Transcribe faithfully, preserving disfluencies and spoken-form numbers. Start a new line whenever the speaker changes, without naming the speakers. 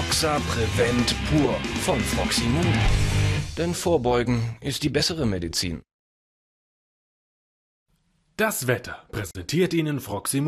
Roxa Prevent Pur von Froximum. Denn Vorbeugen ist die bessere Medizin.
Das Wetter präsentiert Ihnen Froximum.